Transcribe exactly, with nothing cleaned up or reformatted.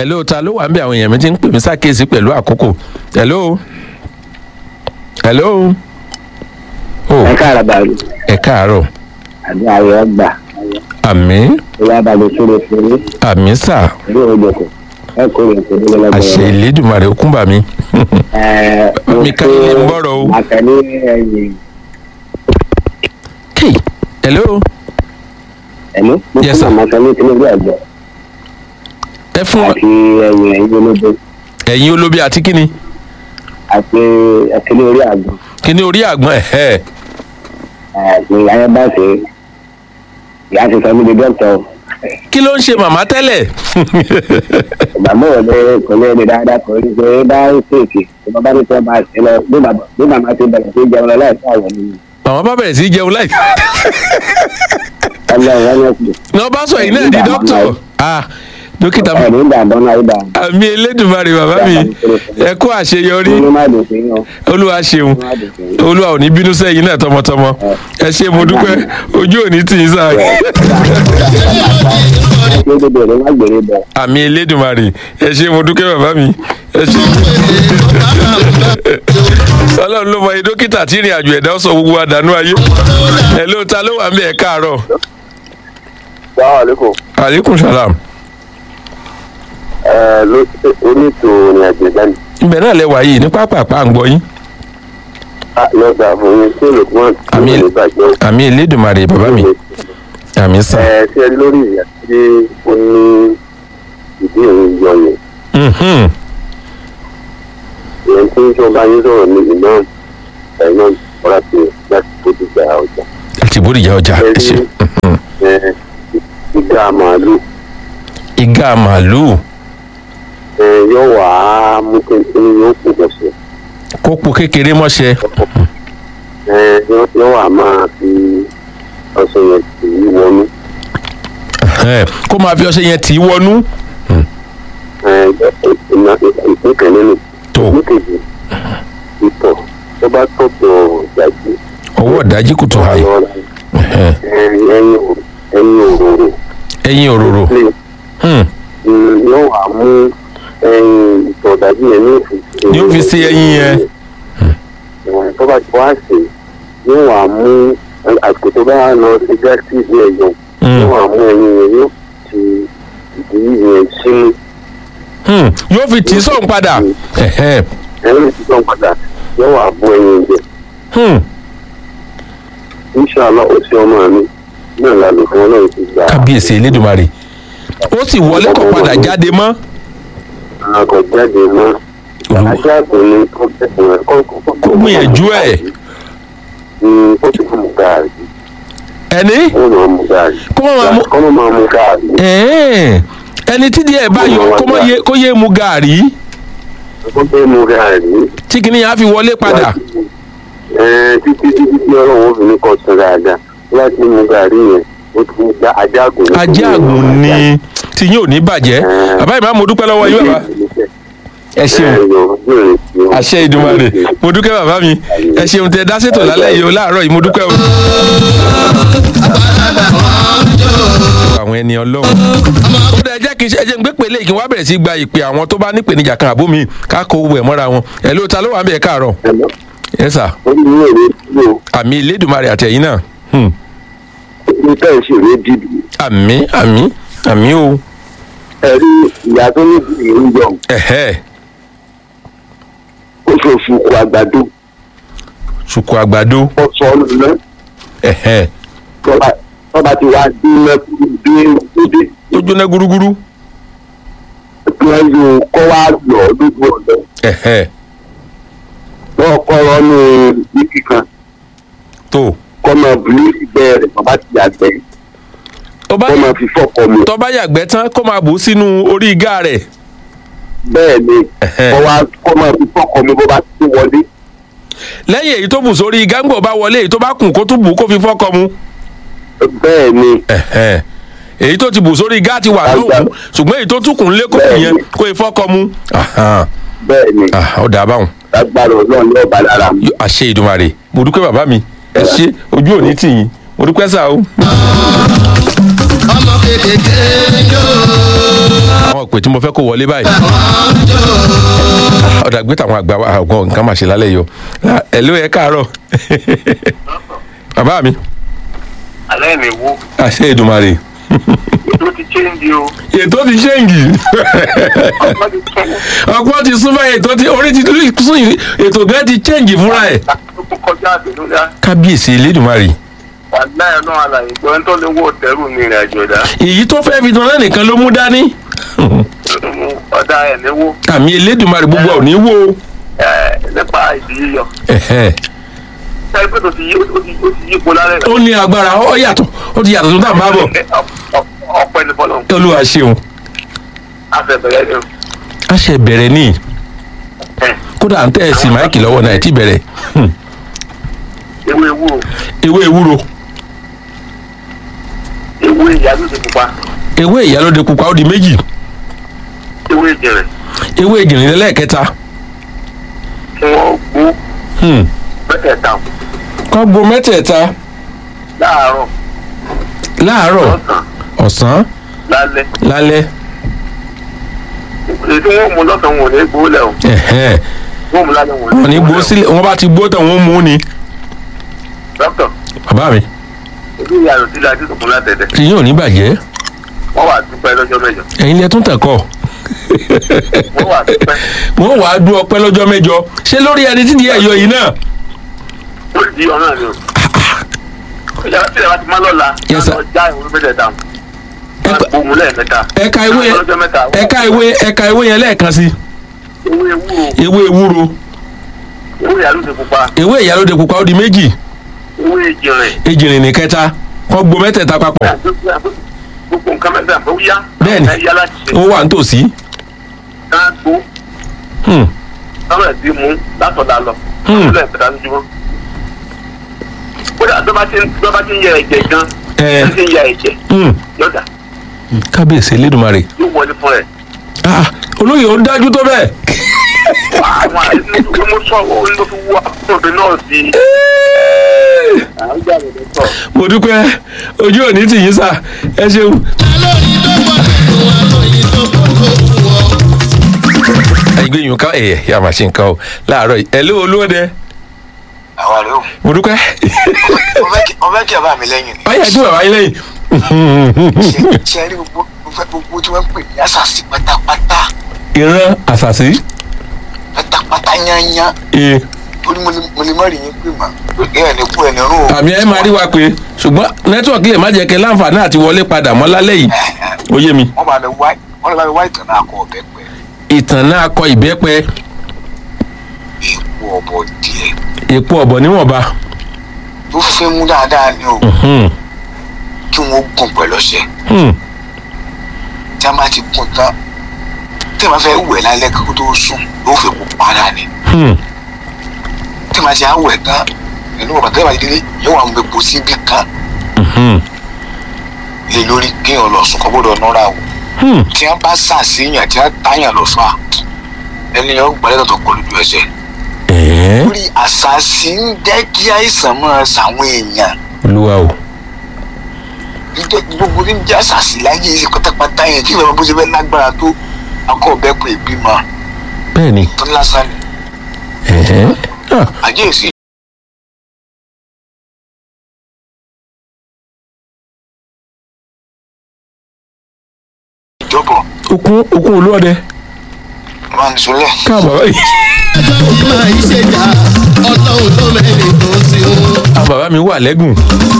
hello ta ló wà ń bẹ àwọn èèyàn mi ti ń pè mí ṣàkíyèsí pẹ̀lú àkókò hello hello. ẹ káàárọ̀ bàálù. ẹ káàárọ̀. àbí ayọ̀ ọgbà. àmín. ìyá abalẹ̀ sórí fèrè. àmín sà. ilé ìjọkọ̀ ẹ kò rìn kò nílẹ̀ lọ́gbọ̀n. àṣẹ ìlédùmarè ó kúnbà mi. ẹ mi ká ilé ń bọ̀rọ̀ o. àtẹ̀lé ẹ̀yìn. kí hello. ẹ̀mí. Yes, sir. mo fún àmọ́ kan ní tinubu àgbọ̀. ẹ fún àti ẹ̀yìn ẹ̀yìn olóde. ẹ̀yin olóbi àti kíni. àti ẹ̀kíní orí àgbọ̀. kíni orí àgbọn ẹ̀ ẹ̀. àti ìyá yẹn bá ṣe ìyá ti sọ mí di dókítà. kí ló ń ṣe màmá tẹ́lẹ̀. ìgbàgbọ́ wọlé kò lè rí dáadáa kò rí pé bá ń ṣèkì tí wọ́n bá ní tí wọ́n bá ṣe lọ bí màmá bí màmá ti bẹ̀rẹ̀ sí jẹun lọ láìpẹ́ àwọn ènìyàn. màmá bá bẹ̀rẹ̀ sí í jẹun láì. ọlọ́run wọn yẹn kù. ní wọ́n bá sọ yìí náà di dókítà. ah dókítà ẹ̀rí ń dàbọ̀ náà ó dà. àmì elédùnmarè bàbá mi ẹ kú àṣeyọrí inú má dùn sí yàn. olúwa ṣeun olúwa ò ní bínú sẹ́yìn náà tọmọtọmọ ẹ ṣé mo dúpẹ́ ojú ò ní tì í sáà. ṣé gbogbo èrè má gbèrè bọ̀. àmì elédùnmarè ẹ ṣé mo dúpẹ́ bàbá mi ẹ ṣé. ọlọ́run ló mọ iye dókítà tí ìrìn àjò ẹ̀dá sọ gbogbo àdánù ayé ẹ ló ta ló wà ń bẹ ẹ káàárọ̀. Assalamualaikum. aleykum salam. ẹ ló onítò ní àjẹjáde. ibẹ̀ náà lẹ wà yìí ní pápápá à ń gbọ́ yín. lọ́dà fún yín sí lukman àmì ní ìbàjẹ́. àmì elédùnmarè bàbá mi àmì sàn. ẹ ṣe lórí ìyá tí ó ní ìdí òun yọ yẹn. Mhm. ìyẹn tí ń sọba yín sọ̀rọ̀ ní ìmọ̀ ẹ̀ náà ọ̀rá ti láti bójú gba ọjà. àti bóríjà ọjà ẹ ṣé. Mhm. ẹ ìgbà màálù igá màálùú ẹ yóò wá mú kékeré yóò kú bọ̀sẹ̀. kópo kékeré mọ́ṣẹ́. ẹ yóò wá máa fi ọṣẹ yẹn tì í wọnú. Ẹ, kó máa fi ọṣẹ yẹn tì í wọnú. ìpín kan nínú tó ìpín kejì ìtọ̀ tó bá tọ̀tọ̀ jàjì ọwọ́ ìdájí kùtù àyè. Ẹ, ẹyin ẹyin òróró ẹyin òróró. lè Hmm. yóò wá mú ẹyin ìtọ̀ jàjì yẹn ní òfin. Ní ó fi sí ẹyin yẹn. tó bá ti wá sí yóò wá mú àsìkò tó bá lọ sí gáàsì ìdí ẹ̀yọ yóò wá mú ẹyin yẹn yóò ti ìdí yẹn sínú. Hmm. yóò fi tì í sọ̀hún padà. Ẹ̀hẹ́. ẹyin ti sọ̀ padà yóò wá bú ẹyin jẹ. Hmm. inṣàlá ó ṣe ọmọ mi náà lálẹ́ fún ọlọ́run ti gbà. kábíyèsí elédùnmarè ó sì wọlé kó padà jáde mọ́. àgọ̀ jáde mọ́ ajá àgbẹ̀ni kó tẹ̀sán rẹ̀ kó kó gbìyànjú ẹ̀. kó sì mú gààrí ẹni kó máa mú gààrí kó má máa mú. kó máa mú gààrí Ẹ̀ẹ́. ẹni tí díẹ̀ bá yọ kó má yé kó yé mu gàárì kó fẹ́ mú gààrí. tí kìnìún á fi wọlé padà. ẹ̀ẹ́n títí títí tí ọlọ́run ó fi ní kọ́ sọ dáadáa láti mú gààrí yẹn ó ti gba ajá àgùn ní. ajá àgùn ni tí yín ò ní bàjẹ́. bàbá ìmáà mo dúpẹ́ lọ́wọ́ yín bàbá. ẹ ṣeun àṣẹ ìdùmarè mo dúpẹ́ bàbá mi ẹ ṣeun tẹ dá ṣètò lálẹ́ yìí o láàárọ̀ yìí mo dúpẹ́ o. àwọn ẹni ọlọ́run ó dẹ jẹ́ kí n ṣe ẹ jẹ́ n gbé pèlè kí n wá bẹ̀rẹ̀ sí gba ìpè àwọn tó bá nípèníjà kan àbó mi ká kó owó ẹ̀ mọ́ra wọn ẹ̀ ló ta ló wà ń bẹ̀ káàárọ̀ ẹ sà àmì ìlédùmarè àtẹ̀yìn náà. Hmm. ní ká ìṣòro dìbò àmì àmì àmì o. ẹ̀rí ìyá tó ní ìlú yọ ẹ̀hẹ́ ó fò fùkù àgbàdo ṣùkú àgbàdo. ó sọ ọ́ lọ́nà ẹ̀hẹ́ tọ́ba ti wá dé lẹ́kùn dé òde tó jóná gúrúgúrú. kí wọ́n yóò kọ́ wá lọ lójú ọ̀dọ́ ẹ̀hẹ́ wọ́n kọ́ ọ́ ní ibi kan tó kọ́ máa bùlí ìgbẹ́ rẹ̀ tọ́ba ti yàgbẹ́ tó bá kọ́ máa fi fọ́kọ mu tó bá yàgbẹ́ tán kó máa bù ú sínú orí igá rẹ̀. bẹ́ẹ̀ ni Ẹ̀hẹ́. kọ́ wá kọ́ máa fi fọ́kọ mu bó bá ti wọlé lẹ́yìn èyí tó bù sórí igá ńgbọ̀ bá wọlé èyí tó bá kùn kó tún bù ú kó fi fọ́kọ mu. bẹ́ẹ̀ ni Ẹ̀hẹ́. èyí tó ti bù sórí igá ti wà lóhùn ṣùgbọ́n èyí tó tún kùn lé kó yẹn kó fi fọ́kọ mu. Ahan. bẹ́ẹ̀ ni Ah, ó dà báwọn. lágbára ọlọ́run ní ọba lára mi. Yó- àṣẹ ìdùmarè mo dúpẹ́ bàbá mi ẹ ṣé ojú òní tì yín mo dúpẹ́ sá o. ọmọ kékeré yóò. àwọn òpè tí mo fẹ́ kó wọlé báyìí. ọ̀dà gbé tàwọn àgbà àwọn nǹkan máa ṣe lálẹ́ yìí o. ẹ̀ ló yẹ káàárọ̀. bàbá mi. alẹ́ mi wo. àṣẹ Èdùmàrè. ètò ti change o. ètò ti change. ọ̀pọ̀ ti sún báyìí ètò ti orí ti sún ètò gan ti change fúnra ẹ̀. kábíyèsí Elédùmarè. wàlá ẹ̀ náà àlàyé gbọ́n tó lè wọ́ tẹ́rù ní ìrìn àjò ẹ̀dá. èyí tó fẹ́ fi tan náà nìkan ló mú dání. ọ̀dà ẹ̀ ní wo. àmì Elédùmarè gbogbo ọ̀ ní wo. nípa ìdí yíyọ. sẹ́yìn pé tó ti yí ó ti yí ipò lálẹ́ rẹ̀. ó ní agbára ó yàtọ̀ ó ti yàtọ̀ tó tà ń bá bọ̀. ọpẹ́ ní bọ́lọ̀. Olúwa ṣeun. a fẹ́ bẹ̀rẹ̀ ni o. a ṣe bẹ̀rẹ̀ ní kódà à ń tẹ̀ sí máìkì lọ́wọ́ náà ẹ̀ tí bẹ̀rẹ̀. ewé ewúro. ewé ewúro. ewé ìyálóde pupa. ewé ìyálóde pupa ó di méjì. ewé ìjìnrìn. ewé ìjìnrìn lẹ́lẹ́kẹta. kí wọ́n gbó. mẹ́tẹ̀ẹ̀ta. kọ́ gbo mẹ́tẹ̀ẹ̀ta. láàárọ̀. láàárọ̀ ọ̀sán lálẹ́. lálẹ́. èyí tí wọ́n mú lọ́sàn-án wọn ò ní gbó lẹ̀ o. wọ́n mú lálẹ́ wọn wọn ní gbó sílẹ̀ wọ́n bá ti gbó tán wọ́n mú ni. dókítà. bàbá mi. ìlú ìyàrá sílẹ̀ àti ìsòkun látẹ̀dẹ̀. tí yóò ní bàjẹ́. wọ́n wà dúpẹ́ lọ́jọ́ mẹ́jọ. ẹ̀yin lẹ tún tẹ̀kọ́. wọ́n wà dúpẹ́. wọ́n wàá dú ọpẹ́ lọ́jọ́ mẹ́jọ ṣé lórí ẹni tí díẹ̀ yọ yìí náà. ó di ọ̀nà ni o. ìyàrá sílẹ̀ wá ti má lọ́la. Yes, sir. já ìwé mẹ́tẹ̀ẹ̀ta. gbòmù lẹ́ẹ̀mẹ́ta. ẹ̀ka ìwé ẹ̀ka ìwé ẹ̀ka ìwé yẹn lẹ́ẹ̀kan sí. ewé ewúro. ewé ewúro. ewé ìyálóde pupa. ewé ìyálóde pupa ó di méjì. ewé ìjìnrìn. ejìnrìn ní kẹta kọ́ gbo mẹ́tẹ̀ẹ̀ta papọ̀. gbogbo nǹkan mẹ́ta bó yá. bẹ́ẹ̀ni ó wà nítòsí. ká gbó. káwọn ẹ̀ ti mú látọ̀dá lọ. lọ́sọ̀lẹ̀ ìpẹ̀dá lójúmọ́. kódà tó bá ti ń yẹ ẹ̀jẹ̀ gan. ẹ tó ti ń yẹ ẹ̀jẹ̀. yọ̀dà. kábíyèsí Elédùmarè. yóò wọlé fún ẹ̀. olóyè ó dájú tó bẹ́ẹ̀. àwọn àìsàn tó mú sọ owó ló fi wú àkókò náà sí. mo dúpẹ́ ojú òní tì yín sà ẹ ṣeun. ẹgbẹ́ yìí ká ẹ̀yẹ yà máa ṣe nǹkan o láàárọ̀ yìí ẹ̀ ló olóòdẹ. àwa rẹ o. mo dúpẹ́. ọbẹ̀ kí bàbá mi lẹ́yìn ni. ọyà kí bàbá yín lẹ́yìn. ṣe ẹ rí gbogbo tí wọ́n ń pè ní àṣàṣì pátápátá. ìran àṣàṣì. pátápátá yányán. ee. torí mo lè má rí yín pè mà ẹ ní kú ẹni rún o. àmì ẹ máa rí wa pé ṣùgbọ́n nẹ́tíwọ̀kì lè má jẹ́ kẹ́ láǹfààní àti wọlé padà mọ́ lálẹ́ yìí ó yé mi. wọ́n bá mi wá wọ́n bá mi wá ìtàn náà kọ ọ̀bẹ pẹ́. ìtàn náà kọ ìbẹ́pẹ. èpo ọ̀bọ díẹ̀. èpo ọ̀bọ níwọ̀nba. tó fẹ́ mú dáadáa ni o. kí wọ́n gùn pẹ̀lú ọṣẹ. tí a máa ti gùn tán tí a máa fẹ́ wẹ̀ lálẹ́ kó tó sùn yóò fẹ́ kó para ni. tí a máa ti àwẹ̀ tán inú bàtà tí a máa ti délé yóò wà mú epo síbí kan. lè lórí kéèyàn lọ sùn kọ́ gbọ́dọ̀ nọ́ra o. tí wọ́n bá ṣàṣeyàn tí wọ́n táyàn lọ fà ẹni yẹn ó gbọ́dọ̀ tọ̀tọ̀ kọ lójú ẹsẹ̀. lórí àṣàṣì ń jẹ́ kí àìsàn máa ṣàwọn èèyàn. olúwa o. gbogbo ní jẹ́ àṣàṣì láyé yìí pátápátá yẹn tí ìbámu bó ṣe fẹ́ lágbára tó akọ ọ̀bẹ pé ìbímọ. bẹ́ẹ̀ni. tó lásán ni. àjẹsí. ìjọbọ. okun okun olóòdẹ. máa ń sọlẹ. káàbọ̀ báyìí. ọjọ́ ìgbà ìṣèjà ọlọ́run ló mẹ́rin tó sí o. àwọn bàbá mi wà lẹ́gùn.